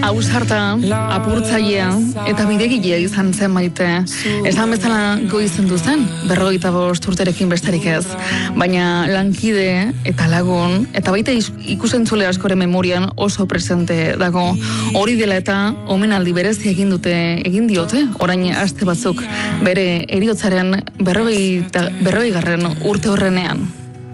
Ausarta, apurtzailea eta bidegilea izan zen Maite. Esan bezala goizendu zen, 45 urterekin besterik ez. Baina lankide eta lagun, eta baita ikusentzule askoren memorian oso presente dago. Hori dela eta omenaldi berezi egin diote, orain aste batzuk, bere heriotzaren 40. urte horrenean.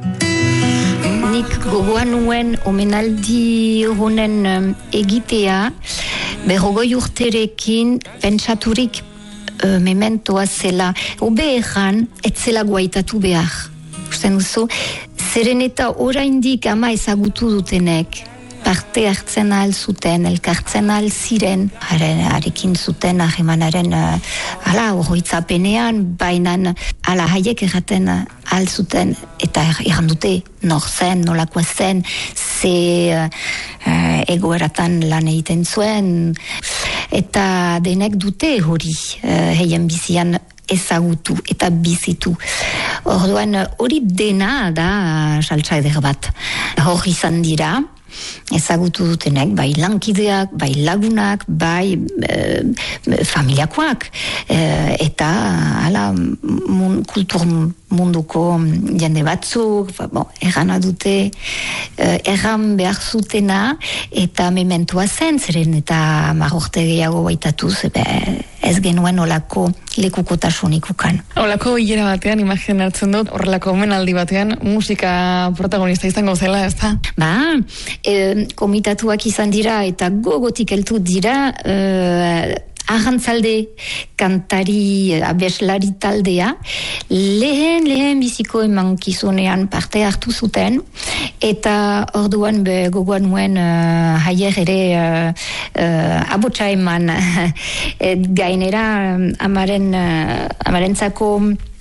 Nik gogoan nuen omenaldi honen egitea, 40 urterekin pentsaturik mementoa zela. Obe erran, ez zela guaitatu behar. Usten duzu, zeren eta oraindik ama ezagutu dutenek, parte hartzen ahal zuten, elkartzen ahal ziren, harekin zuten ahemanaren horroitzapenean, baina haiek erraten ahal zuten, eta errandute nor zen, nolakoa zen, ze egoeratan lan egiten zuen, eta denek dute hori heien bizian ezagutu eta bizitu. Orduan hori dena da saltza eder bat. Hor izan dira, ezagutu dutenek, bai lankideak, bai lagunak, bai familiakoak, eta kultur munduko jende batzuk, errana dute, erran behar zutena, eta mementoa zen, zeren eta marrorte gehiago baitatuz, ez genuen olako lekukotasunik ukan. Olako hilera batean, imaginatzen dut, horrelako omenaldi batean, musika protagonista izango zela, ez da? Komitatuak izan dira eta gogotik heltu dira arrantzalde kantari abeslari taldea lehen biziko emankizunean parte hartu zuten eta orduan gogoan nuen haier ere abotsa eman gainera amarentzako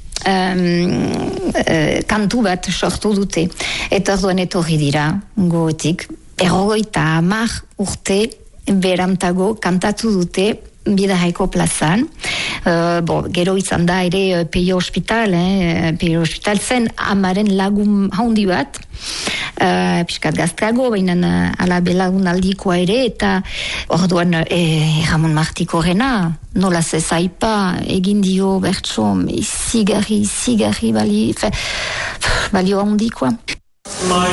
kantu bat sortu dute eta orduan etorri dira gogotik 50 urte berantago kantatu dute Bidahaiko plazan. Gero izan da ere Peio Hospital, Peio Hospital zen amaren lagun haundi bat, piskat gazteago, baina ala belagun aldikoa ere, eta orduan Ramon Martiko rena, nola zezaipa, egin dio bertso, zigarri balio handikoa.